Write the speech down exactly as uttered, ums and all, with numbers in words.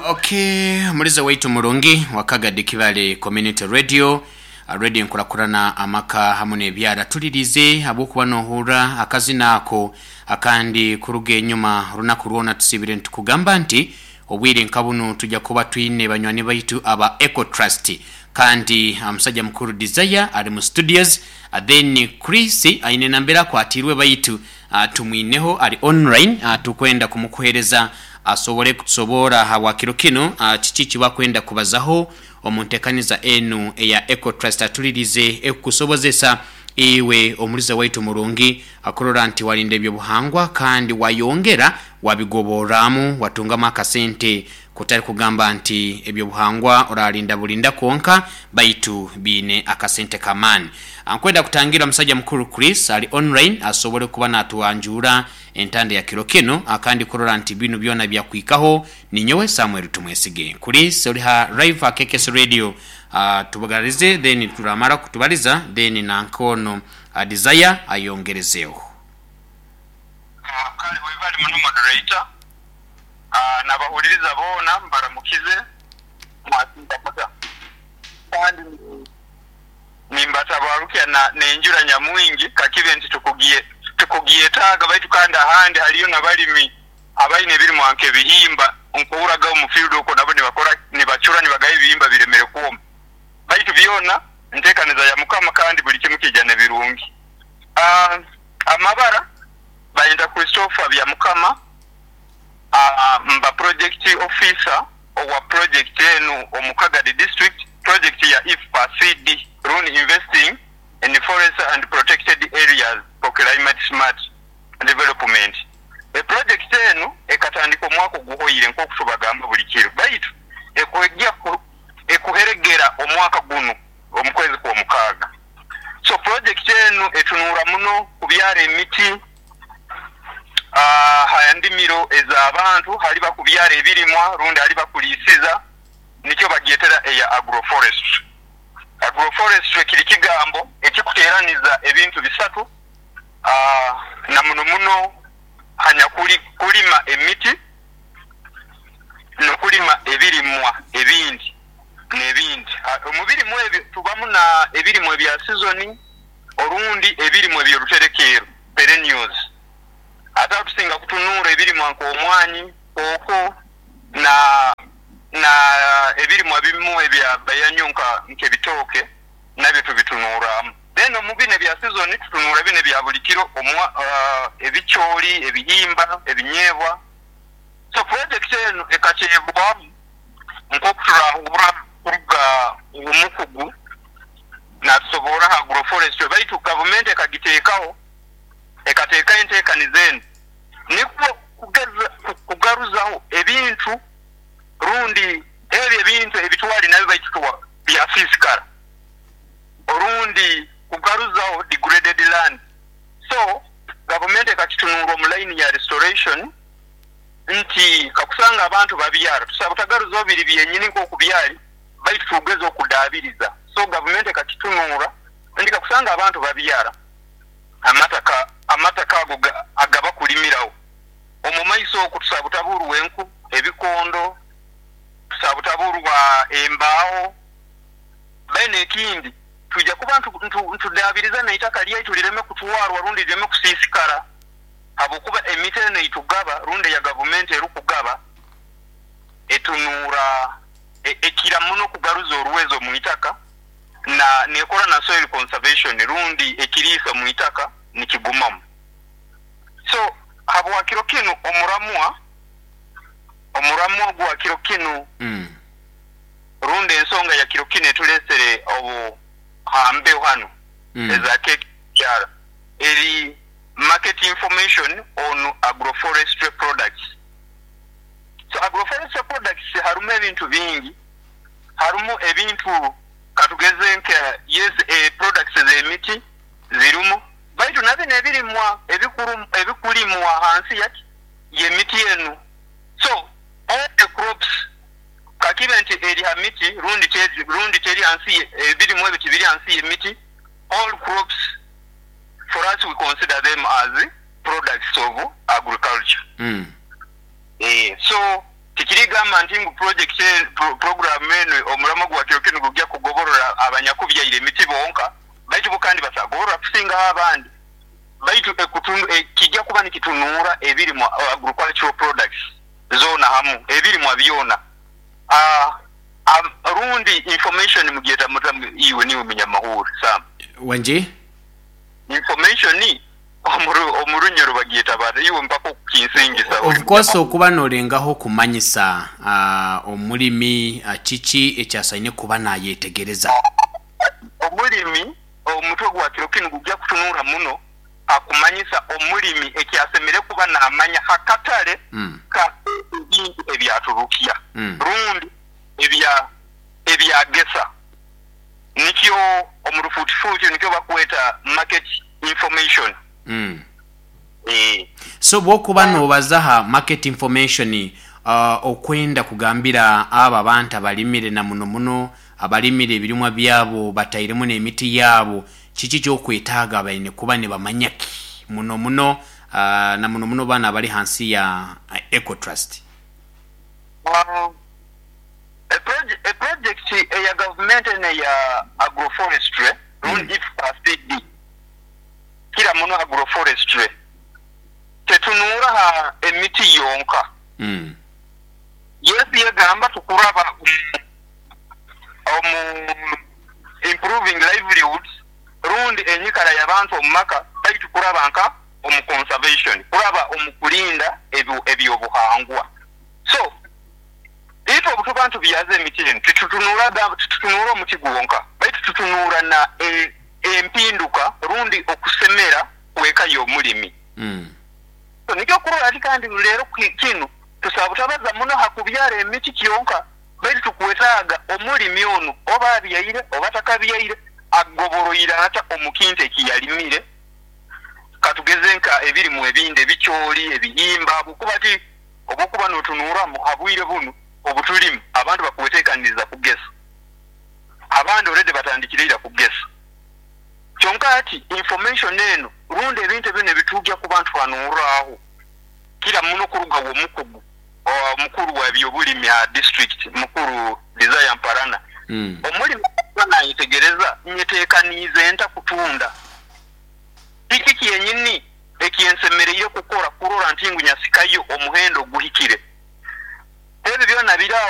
Okay, muliza waitu mulungi wakagadde Kibale Community Radio. Radio nkulakurana amaka hamune ebyara tulirize abokuba nohura akazina ako akandi kuruge enyuma runaku rwona tusibire ntukugamba nti obwire nkabuno tujja kuba twine banywani baitu aba Eco Trust kandi amusajja mukuru Desire ali mu studios, then Chris aine nambera kwatirwe baitu tumwineho ali online tukwenda kumukuhereza asobole kusobora hawakiro kino chichichi bakwenda kubazaho omuntekaniza enu eya Eco Trust atulirize ekusobozesa iwe omuliza waitu mulungi akorora nti walinde byo buhangwa kandi wayongera wabigoboramu watungama akasente kutali kugamba nti ebyo buhangwa oralinda bulinda konka baitu bine akasente kamani. Ankwenda kutangira musajja mukuru Chris ali online asobole kuba natuanjura entande ya kiro kino akandi korora nti binu byona bya kwikaho ni nyowe Samuel tumwesige. Chris oli ha live akekes radio uh, tubagalize then turamara kutubaliza then nankono uh, Desire ayongerezeo. Uh, kali wivali munu moderator uh, nabahuliriza bona mbaramukize mwasinda muda kandi nimbata barukia na nenjura nyamwingi kakibe nti tukugiye tukugiye taga baitu kanda handi haliyo nabalimi abaine biri mwanke bihimba nkuraga mu field uko nabo ni bakora ni bacura ni bagaye bihimba biremere kuoma baitu byona ntekaniza ya mukama kandi buli kimu kijana birungi. Ah uh, amabara bayenda Christopher bya mukama ah uh, mba project officer owa project enu omukagadi district project ya I F P A C D run investing in the forest and protected areas for climate smart development. A project enu ekatandika mwako guhoyire nko kutubagamba buli kiro baitu ekwejja ekuheregera omwaka guno omukwezi kwa mukaga. So project enu etunura muno kubyara emiti ah uh, hayandimiro eza abantu hali bakubyara ebirimwa rundi hali bakulisiza nikyo bagyetera eya agroforestry. Agroforestry kiri kigambo ekikuteraniza ebintu bisatu ah uh, na muno muno hanya kuli kulima emiti no kulima ebirimwa ebindi nebindi omubiri mwe tubamu na ebirimwe bya season orundi ebirimwe bya ruterekero perennials ata tusinga kutunura ebirimwa nko omwanyi oko na na ebirimwa bimu ebya bayanyonka nke bitoke nabyo tubitunura. Then omubine bya season tutunura bine bya bulikiro omwa uh, ebicholi ebihimba ebinyebwa. So project eno ekachebwa nko kuturahura kuruga umukugu na sobora agroforestry baitu government ekagiteekaho ekateeka enteekanizen niko kugeza kugaruzaho ebintu rundi ebyo ebintu ebitwali nabyo baituwa bya fiscal orundi kugaruzaho degraded land. So government ekakitunura mu line ya restoration nti kakusanga abantu babyara tusabutagaruzaho biri byenyini nko kubyali baitu tugeza okudabiriza. So government ekakitunura ndi kakusanga abantu babyara amataka amataka agoga agaba kulimirawo omumaiso okutusabutaburu wenku ebikondo tusabutaburwa embaawo bene kindi tujja kuba ntudabiriza naitaka lya itulireme kutuwarwa rundi lireme kusisikara habukuba emite ne itugaba rundi ya government erukugaba etunura e, ekira muno kugaruza oruwezo mu itaka na nekora na soil conservation rundi ekirisa mu itaka nikigumamu. So habo wakiro kinu omuramwa omuramwa gwa kiro kinu mm. rundi ensonga ya kiro kinu etulesere obu hambe hano mm. ezake kyara eri market information on agroforestry products. So agroforestry products harumu ebintu bingi harumu ebintu katugeze nke yes e products z'emiti zirumu baitu nabe nebirimwa ebikuru ebikulimwa hansi yaki yemiti yenu. So all the crops kakibenti eri hamiti rundi teri rundi teri hansi ebirimwa ebiti biri hansi yemiti all crops for us we consider them as products of agriculture. Mm. Eh so tikiri gamba nti ngu project pro, program eno omulamo gwa kirokino gujja kugoborora abanyakubya ile miti bonka baitu bukandi basagorora kusinga abandi baitu ekutundu kijja kuba ni kitunura ebiri mu agricultural products zona hamu ebiri mu abiona ah uh, rundi information mugeta mutamu iwe ni umenya mahuri sam wanje information ni omuru omurunyero bagiyeta bade iwe mpako kinsingisa of course okuba nolengaho kumanyisa uh, omulimi uh, chichi ekyasaine kuba nayetegereza omulimi omutwe gwa kirokino gujja kutunura muno akumanyisa omulimi ekyasemere kuba namanya hakatale mm. ka bintu ebyaturukiya mm. rundi ebya ebya gesa nikyo omurufuti futi nikyo bakweta market information mm. eh so bwokuba nobazaha market information uh, okwenda kugambira aba bantu abalimire na muno muno abalimire ebirimwa byabo batayiremu n'emiti yabo chichi kyokwetaaga abaine kuba ne bamanyaki muno muno uh, na muno muno bana bali hansi ya uh, Eco Trust. um, a project a project ya government na ya agroforestry mm. if past kila muno agroforestry tetunura ha emiti yonka mm. yes yegamba tukuraba um, improving livelihoods rundi enyikala y'abantu omumaka bali tukuraba nka omu conservation kuraba omukulinda ebyo ebyobuhangwa so ito obutubantu byaze emitini tutunura gamba tutunura omuti gwonka bali tutunura na e, empinduka rundi okusemera kweka y'omulimi mm. so nikyo kurora ati kandi lero kino tusabutabaza muno hakubyara emiti kyonka bali tukwetaaga omulimi ono oba abyayire oba takabyayire agoboroira ata omukinte kiyalimire katugeze nka ebiri mu ebinde bicholi ebihimba bukubati obukuba notunura mu abwire bunu obutulimu abantu bakuwetekaniza kugesa abandi already batandikirira kugesa kyonka ati information eno runde ebintu bine bitujja ku bantu banuraho kila muno kuruga wo mukugu o mukuru wa byobulimi ya district mukuru desire mparana mm. omulimi bana yitegereza nyetekanize enta kutunda iki kiyenyini ekiyensemereye kukora kurora ntingu nyasikayo omuhendo guhikire ebyo byona bira